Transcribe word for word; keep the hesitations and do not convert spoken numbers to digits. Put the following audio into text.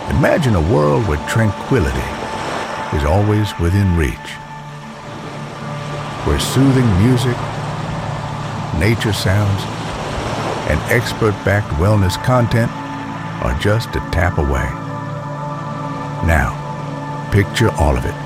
Imagine a world where tranquility is always within reach, where soothing music, nature sounds, and expert-backed wellness content are just a tap away. Now, picture all of it.